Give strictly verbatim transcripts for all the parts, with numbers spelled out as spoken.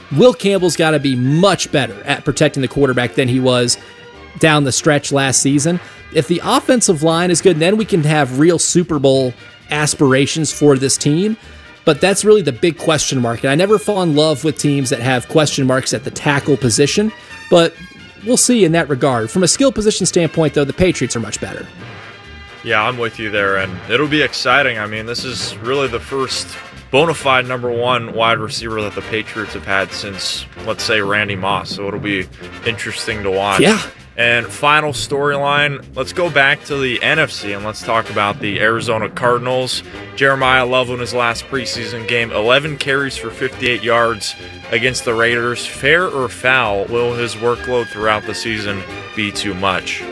Will Campbell's got to be much better at protecting the quarterback than he was down the stretch last season. If the offensive line is good, then we can have real Super Bowl aspirations for this team. But that's really the big question mark. And I never fall in love with teams that have question marks at the tackle position. But we'll see in that regard. From a skill position standpoint, though, the Patriots are much better. Yeah, I'm with you there. And it'll be exciting. I mean, this is really the first bona fide number one wide receiver that the Patriots have had since, let's say, Randy Moss. So it'll be interesting to watch. Yeah. And final storyline, let's go back to the N F C and let's talk about the Arizona Cardinals. Jeremiah Love in his last preseason game, eleven carries for fifty-eight yards against the Raiders. Fair or foul, will his workload throughout the season be too much?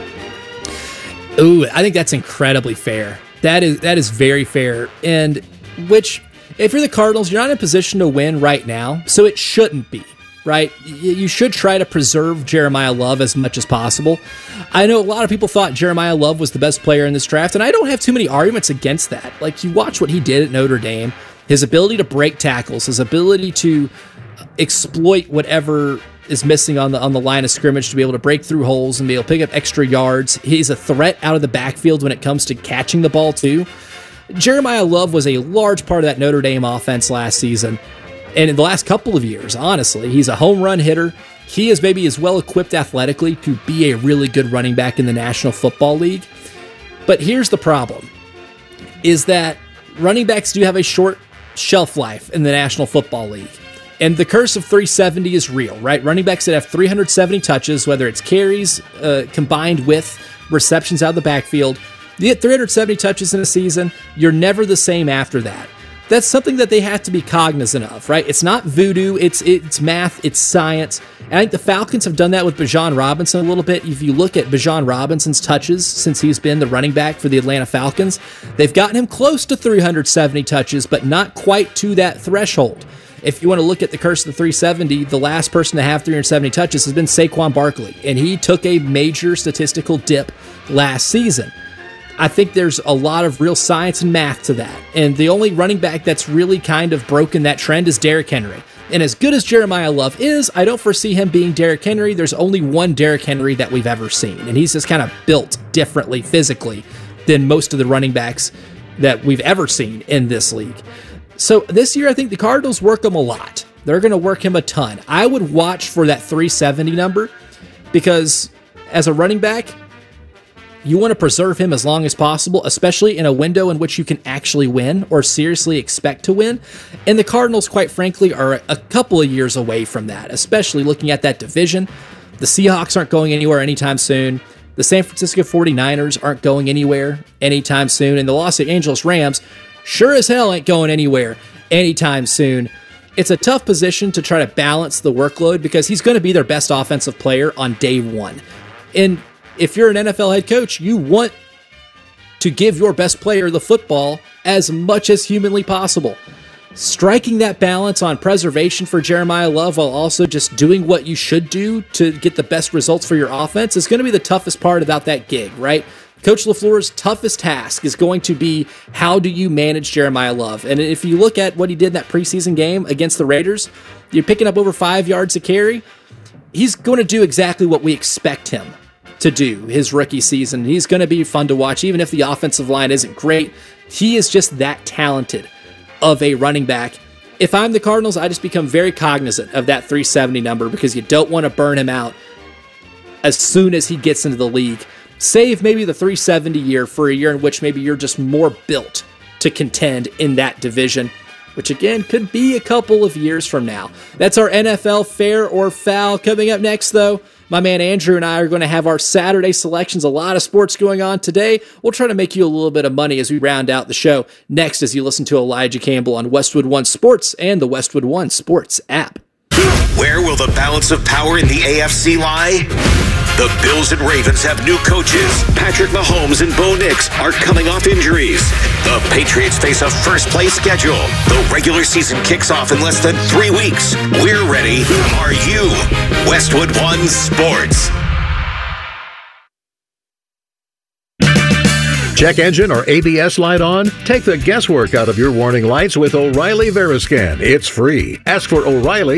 Ooh, I think that's incredibly fair. That is that is very fair. And which, if you're the Cardinals, you're not in a position to win right now, so it shouldn't be. Right? You should try to preserve Jeremiah Love as much as possible. I know a lot of people thought Jeremiah Love was the best player in this draft, and I don't have too many arguments against that. Like, you watch what he did at Notre Dame, his ability to break tackles, his ability to exploit whatever is missing on the on the line of scrimmage to be able to break through holes and be able to pick up extra yards. He's a threat out of the backfield when it comes to catching the ball, too. Jeremiah Love was a large part of that Notre Dame offense last season. And in the last couple of years, honestly, he's a home run hitter. He is maybe as well equipped athletically to be a really good running back in the National Football League. But here's the problem, is that running backs do have a short shelf life in the National Football League. And the curse of three seventy is real, right? Running backs that have three hundred seventy touches, whether it's carries uh, combined with receptions out of the backfield, you get three hundred seventy touches in a season, you're never the same after that. That's something that they have to be cognizant of, right? It's not voodoo, it's it's math, it's science. And I think the Falcons have done that with Bijan Robinson a little bit. If you look at Bijan Robinson's touches since he's been the running back for the Atlanta Falcons, they've gotten him close to three hundred seventy touches, but not quite to that threshold. If you want to look at the curse of the three seventy, the last person to have three hundred seventy touches has been Saquon Barkley, and he took a major statistical dip last season. I think there's a lot of real science and math to that. And the only running back that's really kind of broken that trend is Derrick Henry. And as good as Jeremiah Love is, I don't foresee him being Derrick Henry. There's only one Derrick Henry that we've ever seen. And he's just kind of built differently physically than most of the running backs that we've ever seen in this league. So this year, I think the Cardinals work him a lot. They're going to work him a ton. I would watch for that three seventy number because as a running back, you want to preserve him as long as possible, especially in a window in which you can actually win or seriously expect to win. And the Cardinals, quite frankly, are a couple of years away from that, especially looking at that division. The Seahawks aren't going anywhere anytime soon. The San Francisco forty-niners aren't going anywhere anytime soon. And the Los Angeles Rams sure as hell ain't going anywhere anytime soon. It's a tough position to try to balance the workload because he's going to be their best offensive player on day one. And if you're an N F L head coach, you want to give your best player the football as much as humanly possible. Striking that balance on preservation for Jeremiah Love while also just doing what you should do to get the best results for your offense is going to be the toughest part about that gig, right? Coach LaFleur's toughest task is going to be how do you manage Jeremiah Love? And if you look at what he did in that preseason game against the Raiders, you're picking up over five yards a carry. He's going to do exactly what we expect him to do his rookie season. He's going to be fun to watch, even if the offensive line isn't great. He is just that talented of a running back. If I'm the Cardinals, I just become very cognizant of that three seventy number because you don't want to burn him out as soon as he gets into the league. Save maybe the three seventy year for a year in which maybe you're just more built to contend in that division, which again could be a couple of years from now. That's our N F L fair or foul. Coming up next, though, my man Andrew and I are going to have our Saturday selections. A lot of sports going on today. We'll try to make you a little bit of money as we round out the show next as you listen to Elijah Campbell on Westwood One Sports and the Westwood One Sports app. Where will the balance of power in the A F C lie? The Bills and Ravens have new coaches. Patrick Mahomes and Bo Nix are coming off injuries. The Patriots face a first-place schedule. The regular season kicks off in less than three weeks. We're ready. Are you? Westwood One Sports. Check engine or A B S light on? Take the guesswork out of your warning lights with O'Reilly Veriscan. It's free. Ask for O'Reilly